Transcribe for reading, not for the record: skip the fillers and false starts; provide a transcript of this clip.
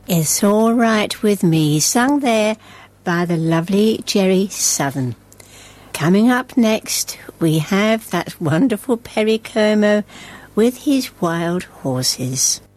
It's All Right With Me, sung there by the lovely Jerry Southern. Coming up next, we have that wonderful Perry Como with his Wild Horses.